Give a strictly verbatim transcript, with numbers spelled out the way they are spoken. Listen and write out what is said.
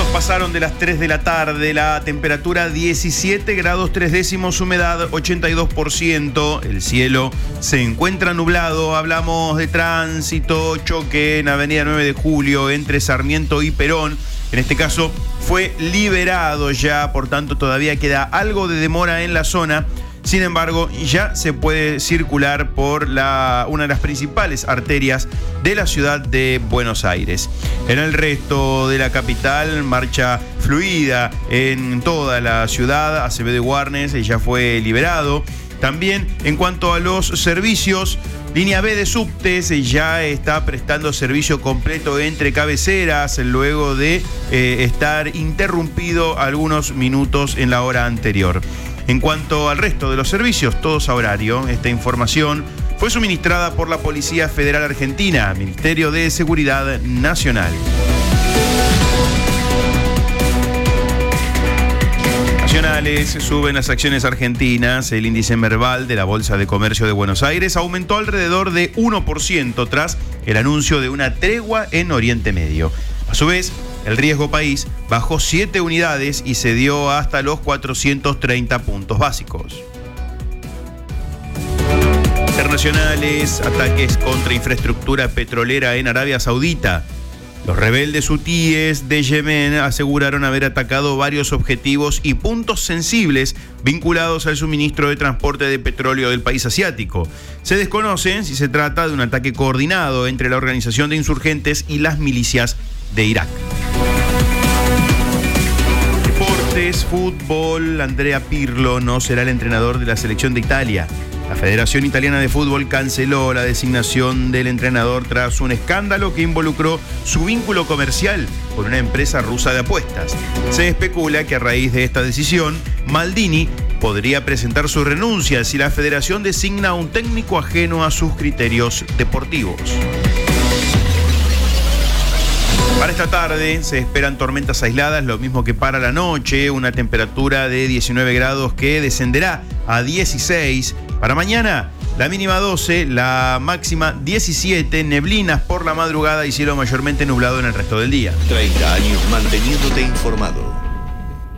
Pasaron de las tres de la tarde, la temperatura diecisiete grados tres décimos, humedad ochenta y dos por ciento, el cielo se encuentra nublado. Hablamos de tránsito, choque en Avenida nueve de julio entre Sarmiento y Perón. En este caso fue liberado ya, por tanto todavía queda algo de demora en la zona. Sin embargo, ya se puede circular por la, una de las principales arterias de la ciudad de Buenos Aires. En el resto de la capital, marcha fluida en toda la ciudad. Acevedo y Warnes ya fue liberado. También en cuanto a los servicios, línea B de subtes ya está prestando servicio completo entre cabeceras luego de eh, estar interrumpido algunos minutos en la hora anterior. En cuanto al resto de los servicios, todos a horario. Esta información fue suministrada por la Policía Federal Argentina, Ministerio de Seguridad Nacional. Nacionales, suben las acciones argentinas. El índice Merval de la Bolsa de Comercio de Buenos Aires aumentó alrededor de uno por ciento tras el anuncio de una tregua en Oriente Medio. A su vez, el riesgo país bajó siete unidades y se dio hasta los cuatrocientos treinta puntos básicos. Internacionales, ataques contra infraestructura petrolera en Arabia Saudita. Los rebeldes hutíes de Yemen aseguraron haber atacado varios objetivos y puntos sensibles vinculados al suministro de transporte de petróleo del país asiático. Se desconoce si se trata de un ataque coordinado entre la organización de insurgentes y las milicias de Irak. Deportes, fútbol. Andrea Pirlo no será el entrenador de la selección de Italia. La Federación Italiana de Fútbol canceló la designación del entrenador tras un escándalo que involucró su vínculo comercial con una empresa rusa de apuestas. Se especula que a raíz de esta decisión, Maldini podría presentar su renuncia si la Federación designa a un técnico ajeno a sus criterios deportivos. Para esta tarde se esperan tormentas aisladas, lo mismo que para la noche, una temperatura de diecinueve grados que descenderá a dieciséis. Para mañana, la mínima doce, la máxima diecisiete, neblinas por la madrugada y cielo mayormente nublado en el resto del día. treinta años manteniéndote informado.